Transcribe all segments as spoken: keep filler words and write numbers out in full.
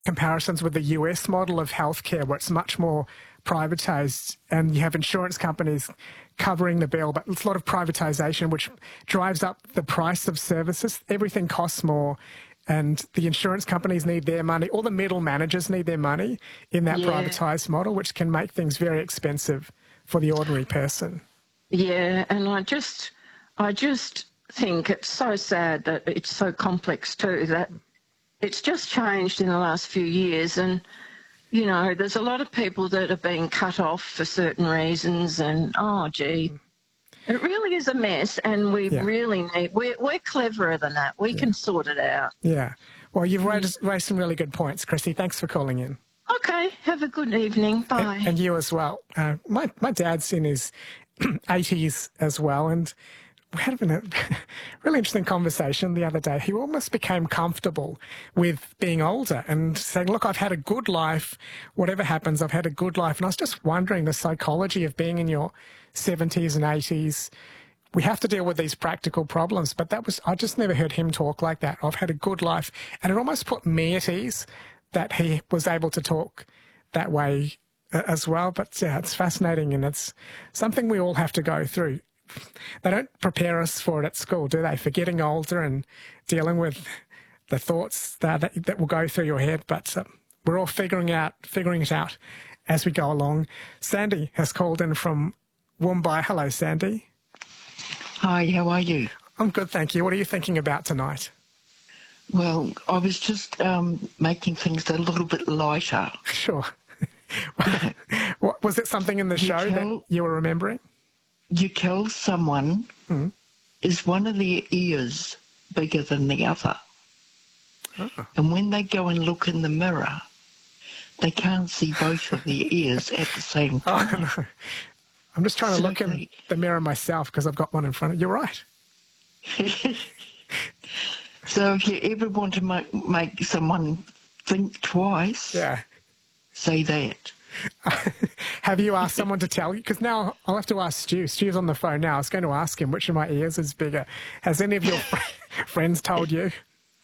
comparisons with the U S model of healthcare, where it's much more privatized, and you have insurance companies covering the bill, but it's a lot of privatization, which drives up the price of services. Everything costs more, and the insurance companies need their money. All the middle managers need their money in that Yeah. privatized model, which can make things very expensive for the ordinary person. Yeah, and I just, I just think it's so sad that it's so complex too, that it's just changed in the last few years. And, you know, there's a lot of people that are being cut off for certain reasons, and, oh, gee, it really is a mess, and we Yeah. really need, we're, we're cleverer than that. We Yeah. can sort it out. Yeah. Well, you've raised, raised some really good points, Chrissy. Thanks for calling in. Okay, have a good evening. Bye. And, and you as well. Uh, my, my dad's in his eighties as well, and we had a really interesting conversation the other day. He almost became comfortable with being older and saying, look, I've had a good life. Whatever happens, I've had a good life. And I was just wondering the psychology of being in your seventies and eighties. We have to deal with these practical problems, but that was, I just never heard him talk like that. I've had a good life. And it almost put me at ease that he was able to talk that way uh, as well. But yeah, it's fascinating, and it's something we all have to go through. They don't prepare us for it at school, do they? For getting older and dealing with the thoughts that, that, that will go through your head. But uh, we're all figuring out, figuring it out as we go along. Sandy has called in from Woombye. Hello, Sandy. Hi, how are you? I'm good, thank you. What are you thinking about tonight? Well, I was just um, making things a little bit lighter. Sure. What, was it something in the You show tell- that you were remembering? You tell someone, Mm. is one of their ears bigger than the other? Oh. And when they go and look in the mirror, they can't see both of their ears at the same Oh, time. no. I'm just trying to So look in they- the mirror myself because I've got one in front of you. You're right. So if you ever want to make, make someone think twice, Yeah. say that. Have you asked someone to tell you? Because now I'll have to ask Stu. Stu's on the phone now. I was going to ask him which of my ears is bigger. Has any of your fr- friends told you?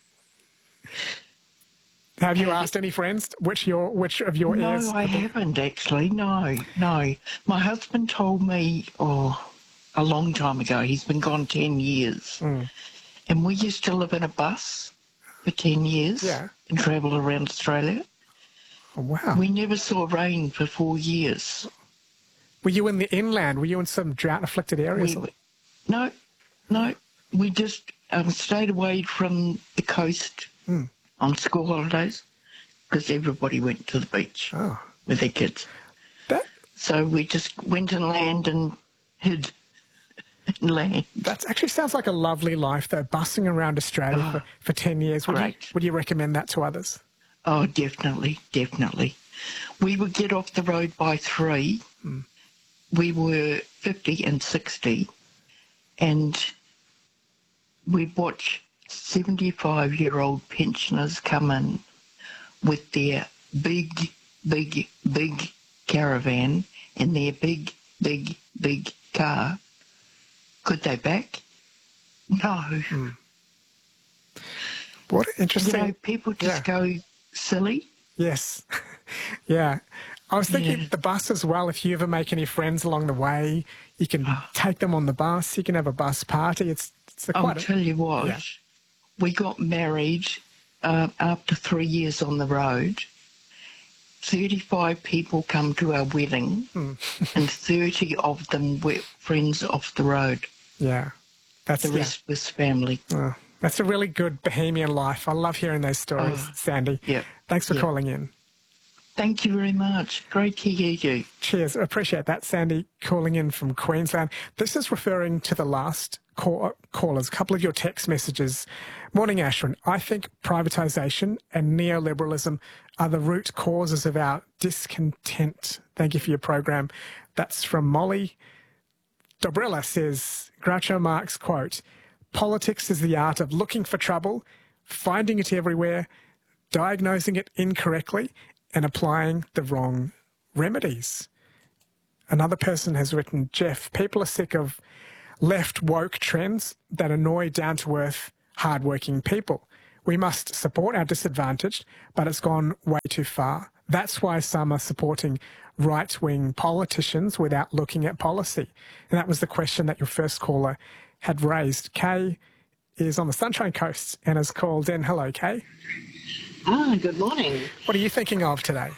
Have you asked any friends which your which of your No, ears? I haven't actually. No, no. My husband told me, oh, a long time ago. He's been gone ten years. Mm. And we used to live in a bus for ten years Yeah. and travel around Australia. Oh, wow. We never saw rain for four years. Were you in the inland? Were you in some drought-afflicted areas? We, no, no. We just um, stayed away from the coast Mm. on school holidays because everybody went to the beach Oh, with their kids. that So we just went inland and hid in land. that actually sounds like a lovely life, though. Bussing around Australia Oh, for, for ten years. Would you, great. would you recommend that to others? Oh, definitely, definitely. We would get off the road by three. Mm. We were fifty and sixty, and we'd watch seventy-five-year-old pensioners come in with their big, big, big caravan and their big, big, big car. Could they back? No. Mm. What You interesting. know, people just go silly. Yes. Yeah. I was thinking Yeah. the bus as well. If you ever make any friends along the way, you can take them on the bus. You can have a bus party. It's, it's a I'll quite a, tell you what, yeah. we got married uh, after three years on the road. thirty-five people come to our wedding, Hmm. and thirty of them were friends off the road. yeah. That's The yeah. rest was family. Oh, that's a really good bohemian life. I love hearing those stories, Oh, Sandy. yeah. Thanks for Yeah. calling in. Thank you very much. Great to hear you. Cheers. I appreciate that, Sandy, calling in from Queensland. This is referring to the last call, callers, a couple of your text messages. Morning, Ashwin. I think privatisation and neoliberalism are the root causes of our discontent. Thank you for your program. That's from Molly. Dobrilla says, Groucho Marx quote, politics is the art of looking for trouble, finding it everywhere, diagnosing it incorrectly, and applying the wrong remedies. Another person has written, Jeff, people are sick of left woke trends that annoy down-to-earth, hard-working people. we must support our disadvantaged, but it's gone way too far. That's why some are supporting right-wing politicians without looking at policy. And that was the question that your first caller had raised. Kay is on the Sunshine Coast and has called in. Hello, Kay. Ah, good morning. What are you thinking of today?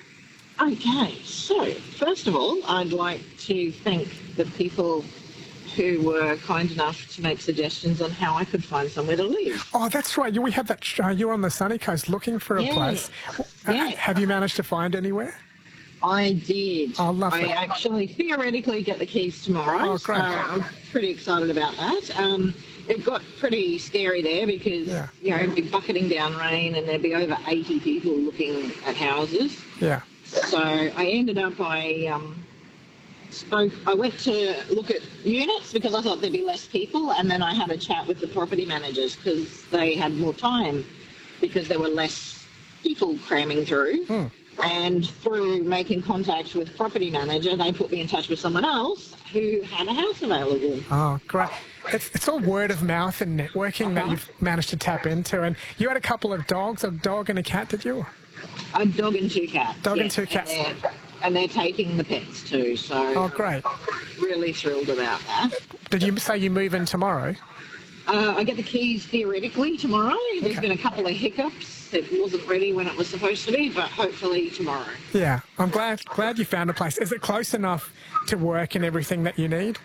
Okay, so first of all, I'd like to thank the people who were kind enough to make suggestions on how I could find somewhere to live. Oh, that's right. You, we had that. Uh, you were on the sunny coast looking for a Yeah. place. Uh, Yeah. Have you managed to find anywhere? I did. Oh, lovely. I actually theoretically get the keys tomorrow, Oh, great. so I'm pretty excited about that. Um, it got pretty scary there because, Yeah. you know, it'd be bucketing down rain and there'd be over eighty people looking at houses. Yeah. So I ended up, I um, spoke, I went to look at units because I thought there'd be less people, and then I had a chat with the property managers because they had more time because there were less people cramming through. Hmm. And through making contact with property manager, they put me in touch with someone else who had a house available. Oh, great. It's, it's all word of mouth and networking that you've managed to tap into. And you had a couple of dogs, a dog and a cat, did you? A dog and two cats. Dog and yes, two cats. And they're, and they're taking the pets too, so Oh, great. really thrilled about that. Did you say you move in tomorrow? Uh, I get the keys theoretically tomorrow. There's been a couple of hiccups. It wasn't ready when it was supposed to be, but hopefully tomorrow. Yeah. I'm glad glad you found a place. Is it close enough to work and everything that you need?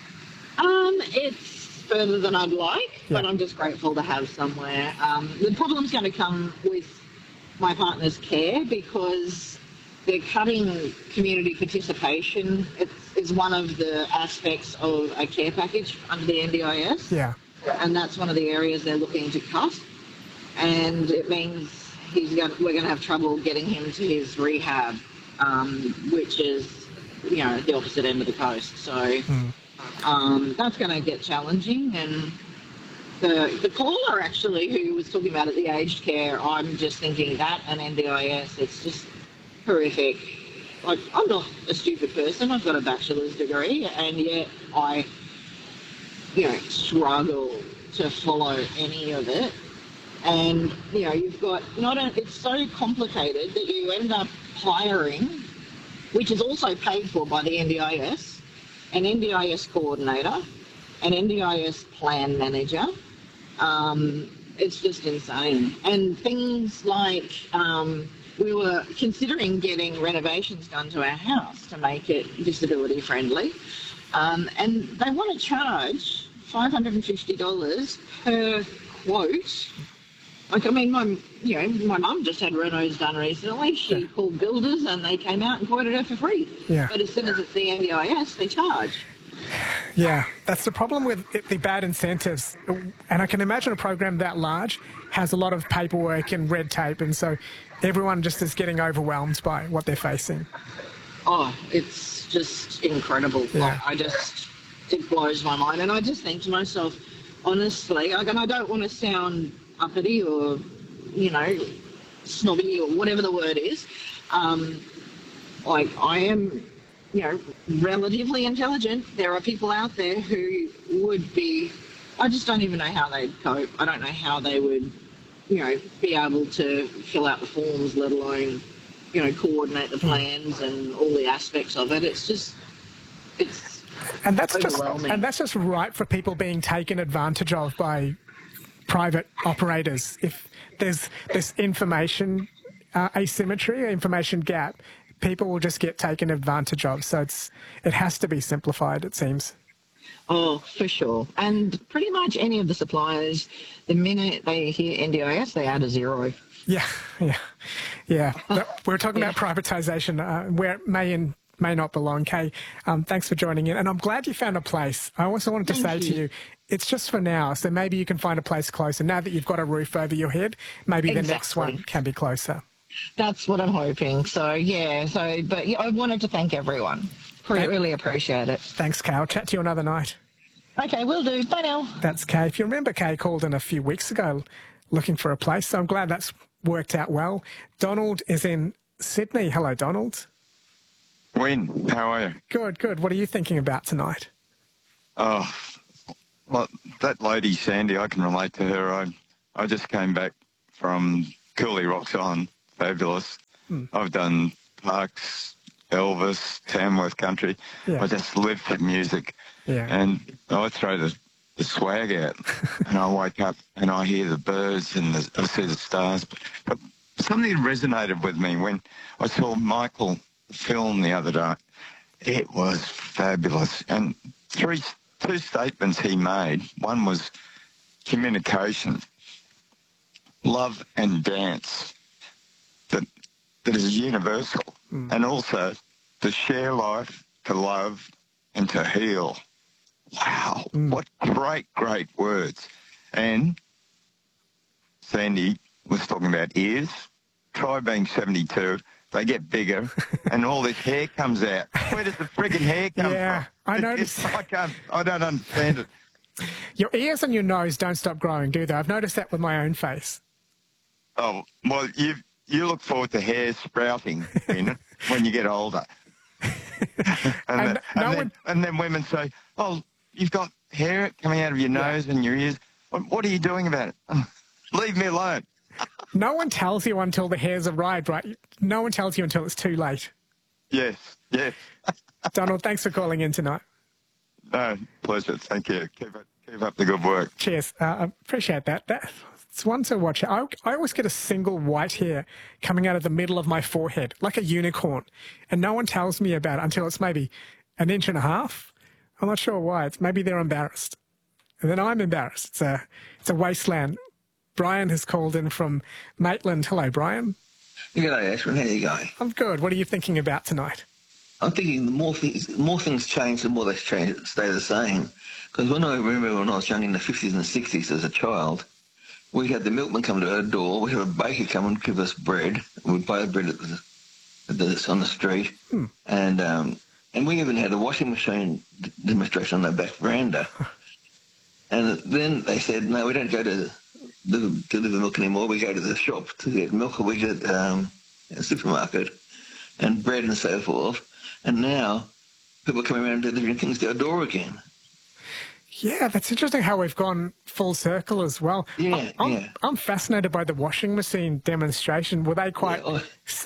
Um, it's further than I'd like, Yeah. but I'm just grateful to have somewhere. Um, the problem's going to come with my partner's care because they're cutting community participation. It is one of the aspects of a care package under the N D I S. Yeah. And that's one of the areas they're looking to cut. And it means he's going, we're going to have trouble getting him to his rehab, um, which is, you know, the opposite end of the coast. So Mm. um, that's going to get challenging. And the the caller actually who was talking about it, the aged care, I'm just thinking that and N D I S, it's just horrific. Like, I'm not a stupid person. I've got a bachelor's degree, and yet I, you know, struggle to follow any of it. And, you know, you've got, not a, it's so complicated that you end up hiring, which is also paid for by the N D I S, an N D I S coordinator, an N D I S plan manager. Um, it's just insane. And things like, um, we were considering getting renovations done to our house to make it disability friendly. Um, and they want to charge five hundred fifty dollars per quote. Like, I mean, my, you know, my mum just had renos done recently. She Yeah. called called builders and they came out and quoted her for free. Yeah. But as soon as it's the N D I S, they charge. Yeah, that's the problem with it, the bad incentives. And I can imagine a program that large has a lot of paperwork and red tape, and so everyone just is getting overwhelmed by what they're facing. Oh, it's just incredible. Yeah. Like, I just, it blows my mind. And I just think to myself, honestly, like, and I don't want to sound uppity or, you know, snobby or whatever the word is. Um, like, I am, you know, relatively intelligent. There are people out there who would be, I just don't even know how they'd cope. I don't know how they would, you know, be able to fill out the forms, let alone, you know, coordinate the plans and all the aspects of it. It's just, it's And that's just overwhelming. and that's just right for people being taken advantage of by private operators. If there's this information uh, asymmetry, information gap, people will just get taken advantage of. So it's it has to be simplified, it seems. Oh, for sure. And pretty much any of the suppliers, the minute they hear N D I S, they add a zero. Yeah, yeah, yeah. But we're talking about privatisation, uh, where it may and may not belong. Kay, um, thanks for joining in. And I'm glad you found a place. I also wanted to Thank say you. to you, it's just for now. So maybe you can find a place closer. Now that you've got a roof over your head, maybe the next Exactly. one can be closer. That's what I'm hoping. So, yeah. So, but yeah, I wanted to thank everyone. Pre- Thank- really appreciate it. Thanks, Kay. I'll chat to you another night. Okay, will do. Bye now. That's Kay. If you remember, Kay called in a few weeks ago looking for a place. So I'm glad that's worked out well. Donald is in Sydney. Hello, Donald. Wayne, how are you? Good, good. What are you thinking about tonight? Oh, well, that lady, Sandy, I can relate to her. I, I just came back from Cooley Rocks on, fabulous. Hmm. I've done Parks, Elvis, Tamworth Country. Yeah. I just live for music. Yeah. And I throw the, the swag out and I wake up and I hear the birds and the, I see the stars. But something resonated with me when I saw Michael film the other day. It was fabulous. And three, two statements he made. One was communication, love and dance, that, that is universal. Mm. And also to share life, to love and to heal. Wow, mm. What great, great words. And Sandy was talking about ears. Try being seventy-two. They get bigger, and all this hair comes out. Where does the frigging hair come yeah, from? I noticed. I can't. I don't understand it. Your ears and your nose don't stop growing, do they? I've noticed that with my own face. Oh well, you you look forward to hair sprouting, you know, when you get older. and, and, the, no and, then, one... and then women say, "Oh, you've got hair coming out of your nose yeah. and your ears. What, what are you doing about it? Leave me alone." No one tells you until the hair's arrived, right? No one tells you until it's too late. Yes, yes. Donald, thanks for calling in tonight. No, pleasure. Thank you. Keep up, keep up the good work. Cheers. Uh, I appreciate that. that. It's one to watch. I, I always get a single white hair coming out of the middle of my forehead, like a unicorn. And no one tells me about it until it's maybe an inch and a half. I'm not sure why. It's maybe they're embarrassed. And then I'm embarrassed. It's a, it's a wasteland. Brian has called in from Maitland. Hello, Brian. G'day, Ashwin. How are you going? I'm good. What are you thinking about tonight? I'm thinking the more things, more things change, the more they change, stay the same. Because when I remember when I was young in the fifties and sixties as a child, we had the milkman come to our door. We had a baker come and give us bread. We'd buy the bread at the, at the, on the street. Hmm. And um, and we even had a washing machine demonstration on the back veranda. And then they said, no, we don't go to the, deliver milk anymore. We go to the shop to get milk, or we get um, a supermarket and bread and so forth. And now people are coming around delivering things to our door again. Yeah, that's interesting how we've gone full circle as well. Yeah, I'm, yeah. I'm fascinated by the washing machine demonstration. Were they quite... Yeah,